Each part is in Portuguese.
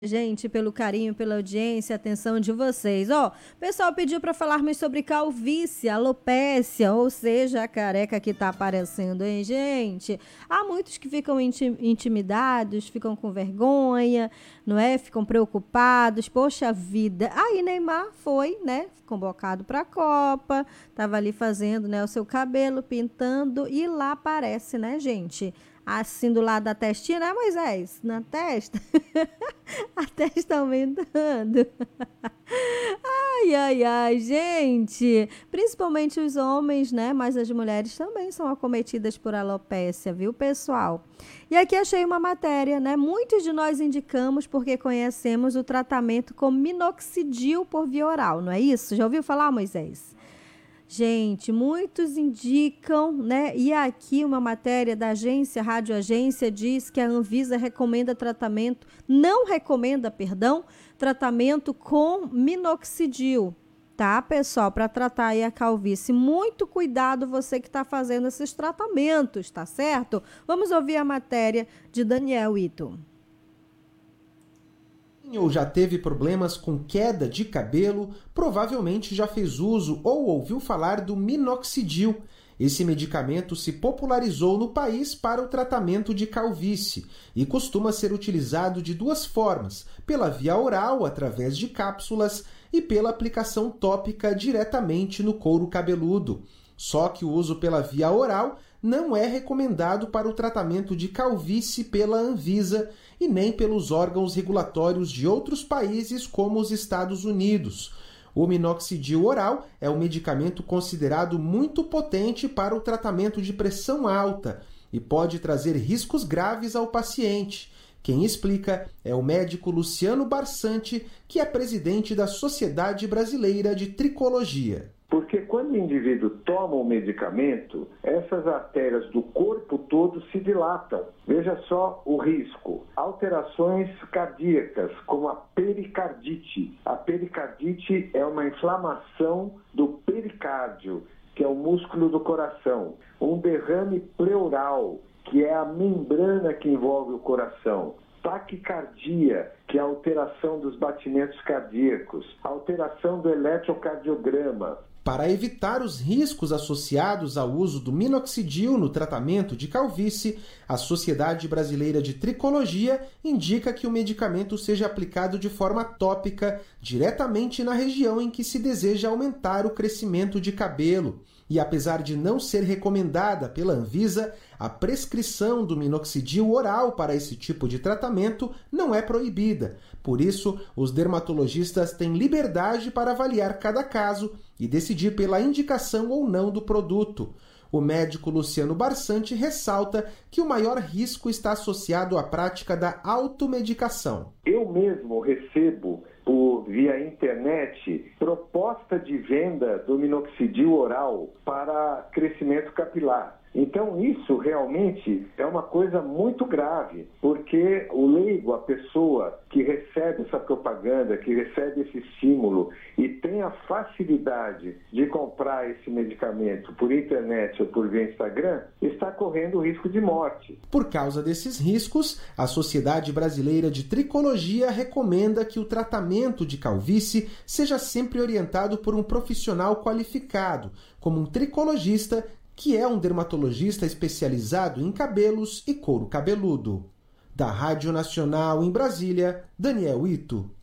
Gente, pelo carinho, pela audiência, atenção de vocês. Ó, o pessoal pediu para falarmos sobre calvície, alopécia, ou seja, a careca que tá aparecendo, hein, gente? Há muitos que ficam intimidados, ficam com vergonha, não é? Ficam preocupados. Poxa vida. Aí Neymar foi, né, convocado para a Copa, tava ali fazendo, né, o seu cabelo, pintando, e lá aparece, né, gente? Assim do lado da testinha, né, Moisés? Na testa. A testa aumentando. Ai, ai, ai, gente. Principalmente os homens, né? Mas as mulheres também são acometidas por alopécia, viu, pessoal? E aqui achei uma matéria, né? Muitos de nós indicamos porque conhecemos o tratamento com minoxidil por via oral, não é isso? Já ouviu falar, Moisés? Gente, muitos indicam, né? E aqui uma matéria da agência, Rádio Agência, diz que a Anvisa recomenda tratamento, não recomenda, perdão, tratamento com minoxidil, tá, pessoal? Para tratar aí a calvície. Muito cuidado você que está fazendo esses tratamentos, tá certo? Vamos ouvir a matéria de Daniel Ito. Ou já teve problemas com queda de cabelo, provavelmente já fez uso ou ouviu falar do minoxidil. Esse medicamento se popularizou no país para o tratamento de calvície e costuma ser utilizado de duas formas, pela via oral, através de cápsulas, e pela aplicação tópica diretamente no couro cabeludo. Só que o uso pela via oral não é recomendado para o tratamento de calvície pela Anvisa e nem pelos órgãos regulatórios de outros países como os Estados Unidos. O minoxidil oral é um medicamento considerado muito potente para o tratamento de pressão alta e pode trazer riscos graves ao paciente. Quem explica é o médico Luciano Barsante, que é presidente da Sociedade Brasileira de Tricologia. Porque quando o indivíduo toma o medicamento, essas artérias do corpo todo se dilatam. Veja só o risco. Alterações cardíacas, como a pericardite. A pericardite é uma inflamação do pericárdio, que é o músculo do coração. Um derrame pleural, que é a membrana que envolve o coração. Taquicardia, que é a alteração dos batimentos cardíacos. Alteração do eletrocardiograma. Para evitar os riscos associados ao uso do minoxidil no tratamento de calvície, a Sociedade Brasileira de Tricologia indica que o medicamento seja aplicado de forma tópica, diretamente na região em que se deseja aumentar o crescimento de cabelo. E apesar de não ser recomendada pela Anvisa, a prescrição do minoxidil oral para esse tipo de tratamento não é proibida. Por isso, os dermatologistas têm liberdade para avaliar cada caso e decidir pela indicação ou não do produto. O médico Luciano Barsante ressalta que o maior risco está associado à prática da automedicação. Eu mesmo recebo via internet proposta de venda do minoxidil oral para crescimento capilar. Então isso realmente é uma coisa muito grave, porque o leigo, a pessoa que recebe essa propaganda, que recebe esse estímulo e tem a facilidade de comprar esse medicamento por internet ou por via Instagram, está correndo o risco de morte. Por causa desses riscos, a Sociedade Brasileira de Tricologia recomenda que o tratamento de calvície seja sempre orientado por um profissional qualificado, como um tricologista, que é um dermatologista especializado em cabelos e couro cabeludo. Da Rádio Nacional em Brasília, Daniel Ito.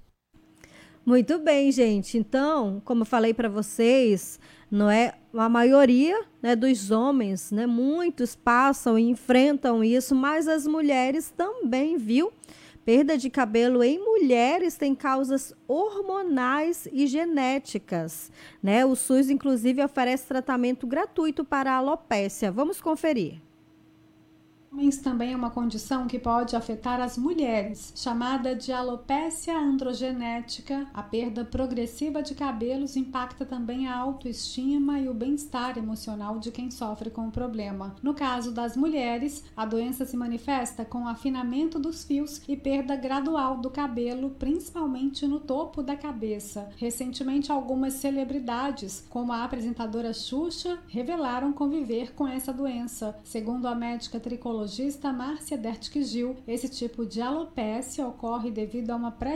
Muito bem, gente. Então, como eu falei para vocês, não é a maioria, né, dos homens, né, muitos passam e enfrentam isso, mas as mulheres também, viu? Perda de cabelo em mulheres tem causas hormonais e genéticas, né? O SUS, inclusive, oferece tratamento gratuito para a alopécia. Vamos conferir. Homens também é uma condição que pode afetar as mulheres, chamada de alopécia androgenética. A perda progressiva de cabelos impacta também a autoestima e o bem-estar emocional de quem sofre com o problema. No caso das mulheres, a doença se manifesta com afinamento dos fios e perda gradual do cabelo, principalmente no topo da cabeça. Recentemente, algumas celebridades, como a apresentadora Xuxa, revelaram conviver com essa doença. Segundo a médica tricologista Márcia Dertke Gil, esse tipo de alopécia ocorre devido a uma